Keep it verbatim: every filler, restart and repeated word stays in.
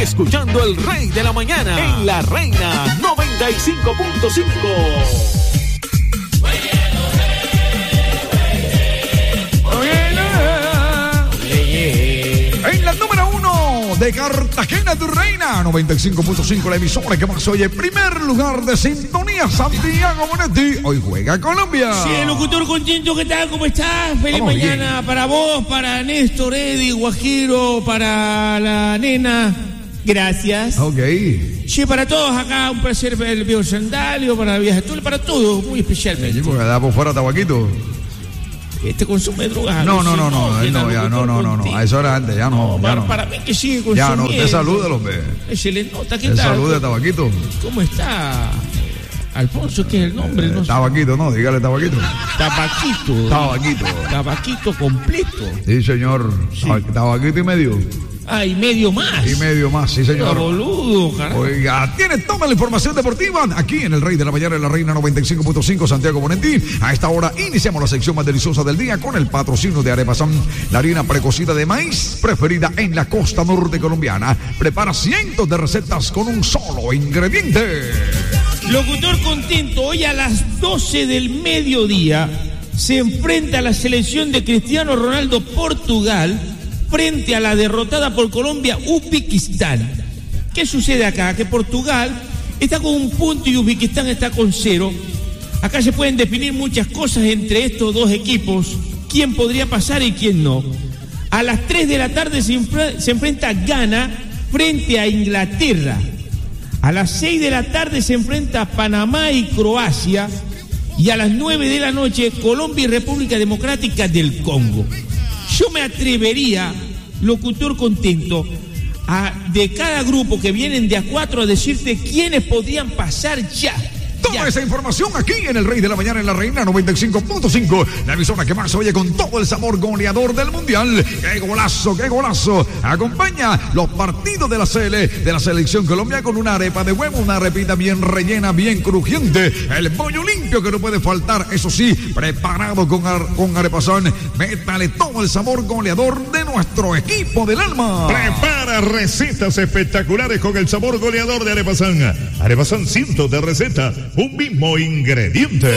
escuchando El Rey de la Mañana en La Reina noventa y cinco punto cinco. En la número uno de Cartagena, tu reina, noventa y cinco punto cinco, la emisora que más oye. Primer lugar de sintonía, Santiago Monetti. Hoy juega Colombia. Sí, el locutor contento, ¿qué tal? ¿Cómo estás? Feliz Vamos mañana bien. Para vos, para Néstor, Eddie, Guajiro, para la nena. Gracias. Ok. Sí, para todos acá, un placer ver el viejo Sandalio, para la vieja Tula, para todos, muy especialmente. Sí, porque da por fuera tabaquito. Este consume drogas. No, no, no, no, él no, ya, no, no, no, no, a eso era antes, ya no, no, ya para, no. Para mí que sigue consumiendo. Ya no, usted salúdelo, hombre. Se le nota, ¿qué tal? Salude a Tabaquito. ¿Cómo está? Alfonso, ¿qué es el nombre? Eh, no tabaquito, no, dígale Tabaquito. Tabaquito. Tabaquito. Tabaquito completo. Sí, señor. Sí. Tabaquito y medio. Ah, y medio más. Y medio más, sí, señor. No, boludo, carajo. Oiga, tiene toda la información deportiva aquí en El Rey de la Mañana, en La Reina noventa y cinco punto cinco, Santiago Monetti. A esta hora iniciamos la sección más deliciosa del día con el patrocinio de Arepasán, la harina precocida de maíz preferida en la costa norte colombiana. Prepara cientos de recetas con un solo ingrediente. Locutor contento, hoy a las doce del mediodía se enfrenta a la selección de Cristiano Ronaldo Portugal frente a la derrotada por Colombia Uzbekistán. ¿Qué sucede acá? Que Portugal está con un punto y Uzbekistán está con cero. Acá se pueden definir muchas cosas entre estos dos equipos, quién podría pasar y quién no. A las tres de la tarde se, enfre- se enfrenta Ghana frente a Inglaterra. A las seis de la tarde se enfrenta Panamá y Croacia. Y a las nueve de la noche Colombia y República Democrática del Congo. Yo me atrevería, locutor contento, a, de cada grupo que vienen de a cuatro a decirte quiénes podrían pasar ya. Toda ya. Esa información aquí en El Rey de la Mañana en La Reina noventa y cinco punto cinco, la emisora que más se oye con todo el sabor goleador del Mundial. ¡Qué golazo, qué golazo! Acompaña los partidos de la C L, de la Selección Colombia con una arepa de huevo, una arepita bien rellena, bien crujiente, el pollo limpio que no puede faltar, eso sí, preparado con, ar, con Arepasán. Métale todo el sabor goleador de nuestro equipo del alma. Prepara recetas espectaculares con el sabor goleador de Arepasán. Arepasán, cientos de recetas, un mismo ingrediente.